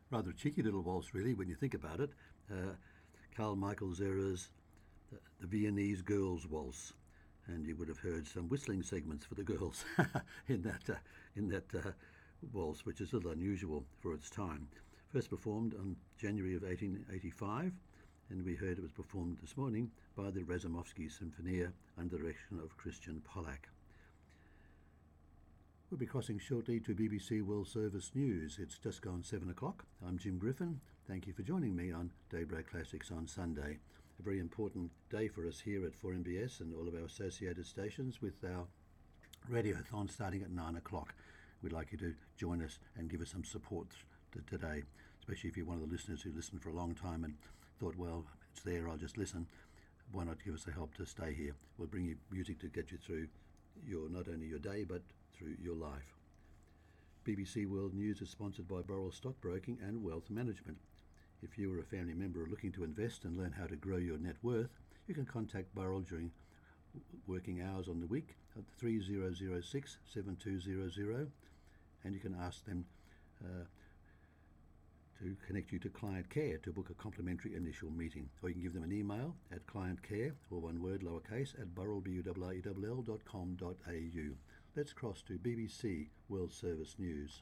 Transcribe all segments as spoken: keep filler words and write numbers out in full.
Rather a cheeky little waltz, really, when you think about it. Uh, Carl Michael Zera's the, the Viennese Girls Waltz, and you would have heard some whistling segments for the girls in that uh, in that uh, waltz, which is a little unusual for its time. First performed on January of eighteen eighty-five, and we heard it was performed this morning by the Razumovsky Sinfonia under the direction of Christian Pollack. We'll be crossing shortly to B B C World Service News. It's just gone seven o'clock. I'm Jim Griffin. Thank you for joining me on Daybreak Classics on Sunday. A very important day for us here at four M B S and all of our associated stations, with our radiothon starting at nine o'clock. We'd like you to join us and give us some support t- today, especially if you're one of the listeners who listened for a long time and thought, well, it's there, I'll just listen. Why not give us the help to stay here? We'll bring you music to get you through your not only your day, but through your life. B B C World News is sponsored by Burrell Stockbroking and Wealth Management. If you or a family member are looking to invest and learn how to grow your net worth, you can contact Burrell during working hours on the week at three zero zero six, seven two zero zero, and you can ask them uh, to connect you to Client Care to book a complimentary initial meeting. Or you can give them an email at clientcare, or one word lowercase, at burrell dot com dot a u. Let's cross to B B C World Service News.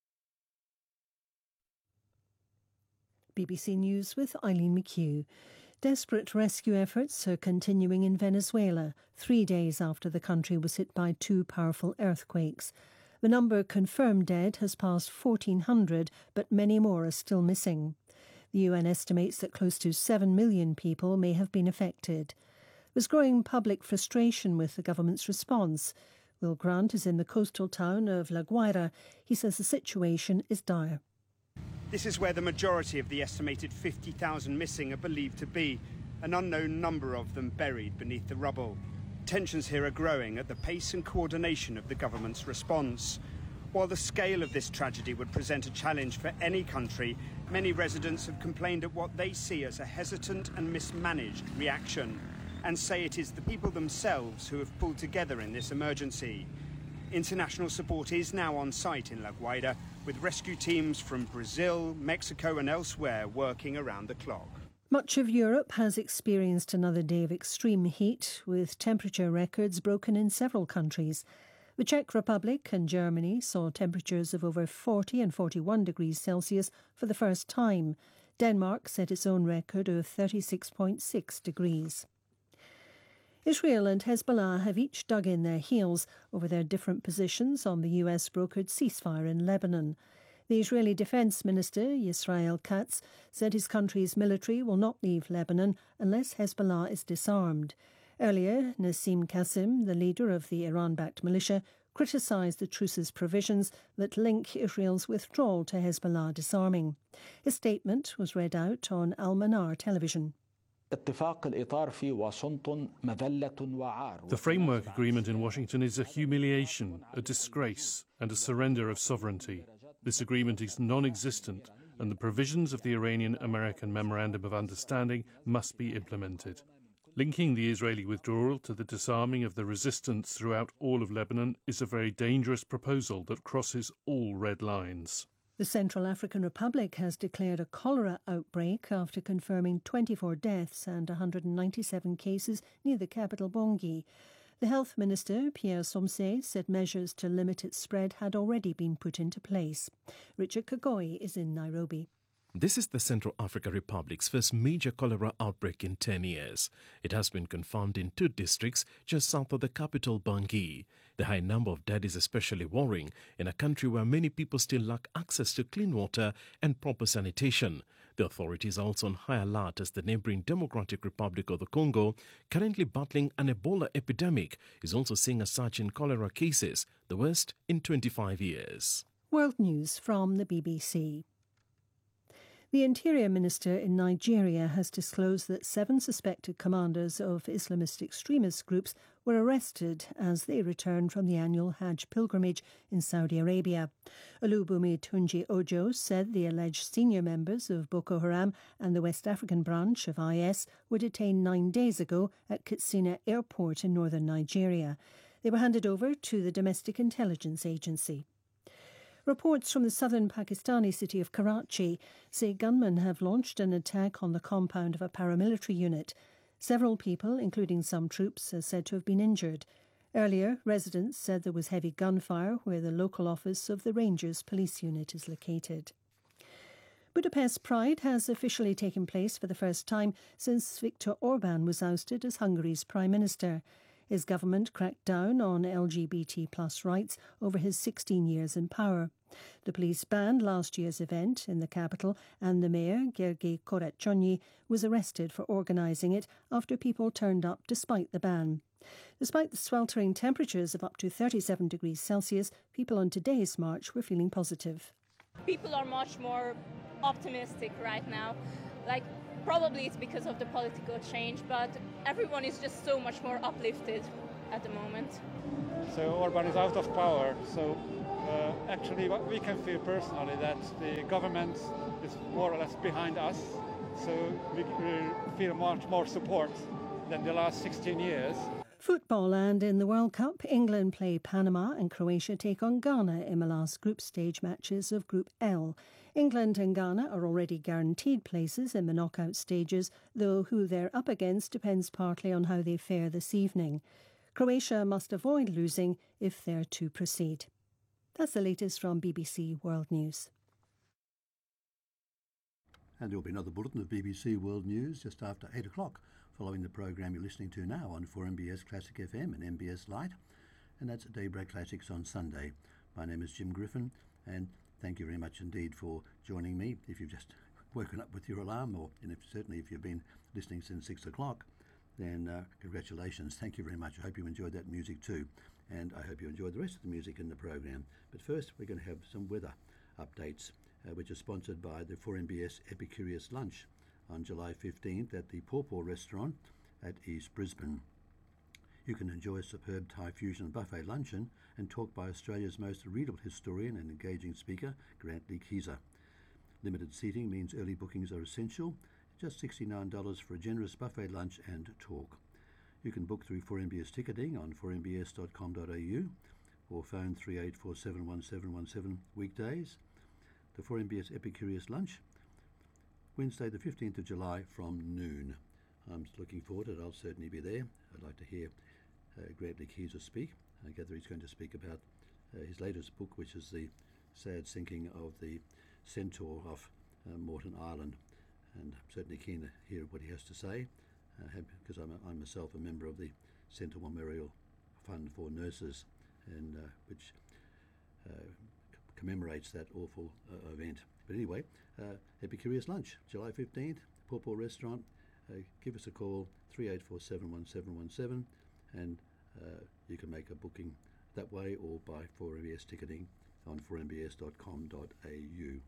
B B C News with Eileen McHugh. Desperate rescue efforts are continuing in Venezuela, three days after the country was hit by two powerful earthquakes. The number confirmed dead has passed fourteen hundred, but many more are still missing. The U N estimates that close to seven million people may have been affected. There's growing public frustration with the government's response. Will Grant is in the coastal town of La Guaira. He says the situation is dire. This is where the majority of the estimated fifty thousand missing are believed to be, an unknown number of them buried beneath the rubble. Tensions here are growing at the pace and coordination of the government's response. While the scale of this tragedy would present a challenge for any country, many residents have complained at what they see as a hesitant and mismanaged reaction, and say it is the people themselves who have pulled together in this emergency. International support is now on site in La Guaira, with rescue teams from Brazil, Mexico and elsewhere working around the clock. Much of Europe has experienced another day of extreme heat, with temperature records broken in several countries. The Czech Republic and Germany saw temperatures of over forty and forty-one degrees Celsius for the first time. Denmark set its own record of thirty-six point six degrees. Israel and Hezbollah have each dug in their heels over their different positions on the U S-brokered ceasefire in Lebanon. The Israeli Defense Minister, Yisrael Katz, said his country's military will not leave Lebanon unless Hezbollah is disarmed. Earlier, Nassim Qasim, the leader of the Iran-backed militia, criticised the truce's provisions that link Israel's withdrawal to Hezbollah disarming. His statement was read out on Al-Manar television. The framework agreement in Washington is a humiliation, a disgrace, and a surrender of sovereignty. This agreement is non-existent, and the provisions of the Iranian-American Memorandum of Understanding must be implemented. Linking the Israeli withdrawal to the disarming of the resistance throughout all of Lebanon is a very dangerous proposal that crosses all red lines. The Central African Republic has declared a cholera outbreak after confirming twenty-four deaths and one hundred ninety-seven cases near the capital Bangui. The Health Minister, Pierre Somse, said measures to limit its spread had already been put into place. Richard Kagoi is in Nairobi. This is the Central African Republic's first major cholera outbreak in ten years. It has been confirmed in two districts just south of the capital, Bangui. The high number of dead is especially worrying in a country where many people still lack access to clean water and proper sanitation. The authorities are also on high alert as the neighboring Democratic Republic of the Congo, currently battling an Ebola epidemic, is also seeing a surge in cholera cases, the worst in twenty-five years. World News from the B B C. The Interior Minister in Nigeria has disclosed that seven suspected commanders of Islamist extremist groups were arrested as they returned from the annual Hajj pilgrimage in Saudi Arabia. Olubunmi Tunji Ojo said the alleged senior members of Boko Haram and the West African branch of I S were detained nine days ago at Katsina Airport in northern Nigeria. They were handed over to the Domestic Intelligence Agency. Reports from the southern Pakistani city of Karachi say gunmen have launched an attack on the compound of a paramilitary unit. Several people, including some troops, are said to have been injured. Earlier, residents said there was heavy gunfire where the local office of the Rangers police unit is located. Budapest Pride has officially taken place for the first time since Viktor Orban was ousted as Hungary's Prime Minister. His government cracked down on L G B T plus rights over his sixteen years in power. The police banned last year's event in the capital, and the mayor, Gergely Karácsonyi, was arrested for organising it after people turned up despite the ban. Despite the sweltering temperatures of up to thirty-seven degrees Celsius, people on today's march were feeling positive. People are much more optimistic right now. Like, probably it's because of the political change, but everyone is just so much more uplifted at the moment. So Orban is out of power, so uh, actually what we can feel personally that the government is more or less behind us, so we, we feel much more support than the last sixteen years. Football, and in the World Cup, England play Panama and Croatia take on Ghana in the last group stage matches of Group L. England and Ghana are already guaranteed places in the knockout stages, though who they're up against depends partly on how they fare this evening. Croatia must avoid losing if they're to proceed. That's the latest from B B C World News. And there will be another bulletin of B B C World News just after eight o'clock, following the programme you're listening to now on four M B S Classic F M and M B S Lite, and that's Daybreak Classics on Sunday. My name is Jim Griffin, and thank you very much indeed for joining me. If you've just woken up with your alarm, or and if, certainly if you've been listening since six o'clock, then uh, congratulations. Thank you very much. I hope you enjoyed that music too, and I hope you enjoyed the rest of the music in the programme. But first, we're going to have some weather updates, uh, which are sponsored by the four M B S Epicurious Lunch on July fifteenth at the Pawpaw Restaurant at East Brisbane. You can enjoy a superb Thai fusion buffet luncheon and talk by Australia's most readable historian and engaging speaker, Grantley Keyser. Limited seating means early bookings are essential. Just sixty-nine dollars for a generous buffet lunch and talk. You can book through four M B S ticketing on four M B S dot com dot a u or phone three eight four seven one seven one seven weekdays. The four M B S Epicurious Lunch, Wednesday the fifteenth of July from noon. I'm looking forward to it. I'll certainly be there. I'd like to hear uh, Grantley Keyser speak. I gather he's going to speak about uh, his latest book, which is the sad sinking of the Centaur off uh, Moreton Island. And I'm certainly keen to hear what he has to say, because uh, I'm, I'm myself a member of the Centaur Memorial Fund for Nurses, and uh, which uh, c- commemorates that awful uh, event. But anyway, uh, Epicurious Lunch, July fifteenth, Pawpaw Restaurant. Uh, give us a call, three eight four seven one seven one seven, and uh, you can make a booking that way or by four M B S ticketing on four M B S dot com dot a u.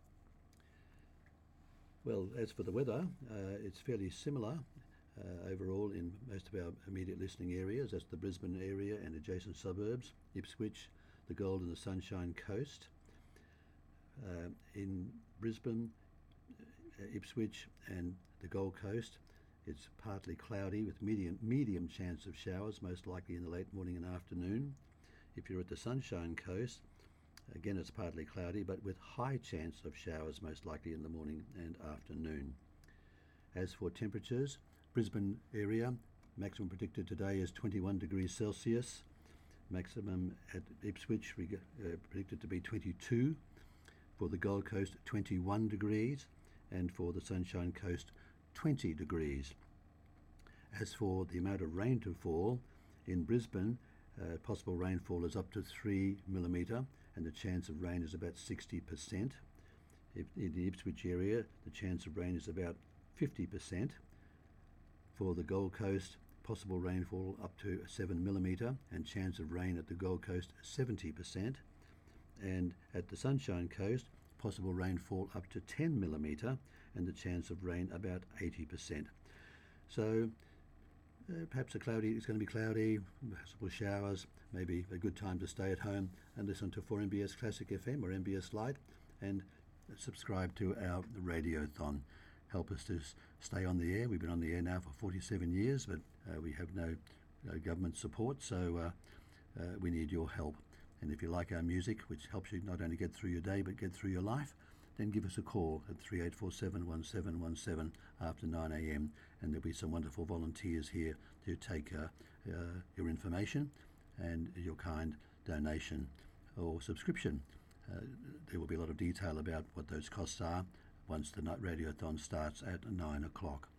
Well, as for the weather, uh, it's fairly similar uh, overall in most of our immediate listening areas. That's the Brisbane area and adjacent suburbs, Ipswich, the Gold and the Sunshine Coast. Uh, in Brisbane, uh, Ipswich and the Gold Coast, it's partly cloudy with medium medium chance of showers, most likely in the late morning and afternoon. If you're at the Sunshine Coast, again it's partly cloudy but with high chance of showers, most likely in the morning and afternoon. As for temperatures, Brisbane area, maximum predicted today is twenty-one degrees Celsius. Maximum at Ipswich we get, uh, predicted to be twenty-two. For the Gold Coast, twenty-one degrees, and for the Sunshine Coast, twenty degrees. As for the amount of rain to fall, in Brisbane, uh, possible rainfall is up to three millimetre, and the chance of rain is about sixty percent. If, in the Ipswich area, the chance of rain is about fifty percent. For the Gold Coast, possible rainfall up to seven millimetre, and chance of rain at the Gold Coast seventy percent. And at the Sunshine Coast, possible rainfall up to ten millimetre, and the chance of rain about eighty percent. So uh, perhaps a cloudy, it's going to be cloudy, possible showers, maybe a good time to stay at home and listen to four M B S Classic F M or M B S Lite, and subscribe to our Radiothon. Help us to s- stay on the air. We've been on the air now for forty-seven years, but uh, we have no, no government support, so uh, uh, we need your help. And if you like our music, which helps you not only get through your day but get through your life, then give us a call at three eight four seven, one seven one seven after nine a m and there'll be some wonderful volunteers here to take uh, uh, your information and your kind donation or subscription. Uh, there will be a lot of detail about what those costs are once the Night Radiothon starts at nine o'clock.